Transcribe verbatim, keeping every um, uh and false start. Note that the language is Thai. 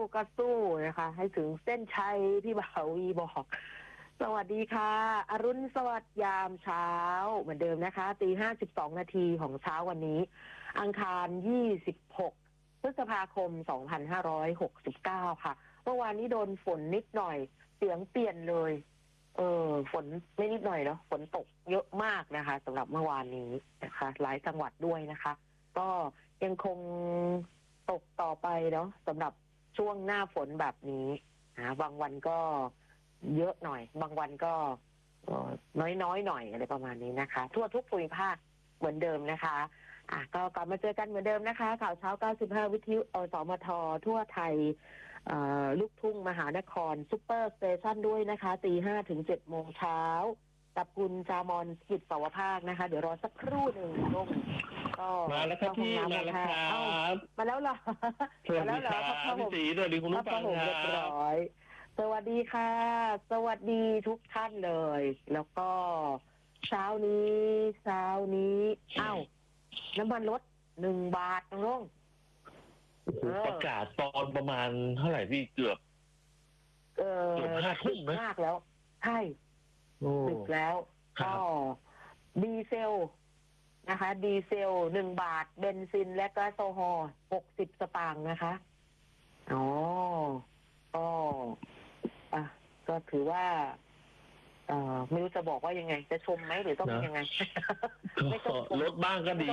ก็สู้นะคะให้ถึงเส้นชัยพี่บ่าววีบอกสวัสดีค่ะอรุณสวัสดิ์ยามเช้าเหมือนเดิมนะคะตีห้าสิบสองนาทีของเช้าวันนี้อังคารยี่สิบหกพฤษภาคมสองพันห้าร้อยหกสิบเก้าค่ะเมื่อวานนี้โดนฝนนิดหน่อยเสียงเปลี่ยนเลยเออฝนไม่นิดหน่อยเนาะฝนตกเยอะมากนะคะสำหรับเมื่อวานนี้นะคะหลายจังหวัดด้วยนะคะก็ยังคงตกต่อไปเนาะสำหรับช่วงหน้าฝนแบบนี้นะบางวันก็เยอะหน่อยบางวันก็น้อยๆหน่อยอะไรประมาณนี้นะคะทั่วทุกภูมิภาคเหมือนเดิมนะคะอ่ะก็กลับมาเจอกันเหมือนเดิมนะคะข่าวเช้าเก้าสิบห้าวิทยุอสมททั่วไทยลูกทุ่งมหานครซุปเปอร์สเตชันด้วยนะคะตีห้าถึงเจ็ดโมงเช้ากับคุณจามอนกิจสวภาคนะคะเดี๋ยวรอสักครู่หนึ่งลงก็มาแล้วครับพี่มาแล้วครับมาแล้วเหรอมาแล้วเหรอครับพี่สีสวัสดีคุณผู้ฟังครับเรียบร้อยสวัสดีค่ะสวัสดีทุกท่านเลยแล้วก็เช้านี้เช้านี้อ้าวน้ำมันลดหนึ่งบาทน้องประกาศตอนประมาณเท่าไหร่พี่เกือบเออเกือบห้าทุ่มนะมากแล้วใช่ดึกแล้วก็ดีเซลนะคะดีเซลหนึ่งบาทเบนซินและแก๊สโซฮอล์หกสิบสตางค์นะคะอ๋อก็อ่ะก็ถือว่าเอ่อไม่รู้จะบอกว่ายังไงจะชมไหมหรือต้องยังไงลดบ้างก็ดี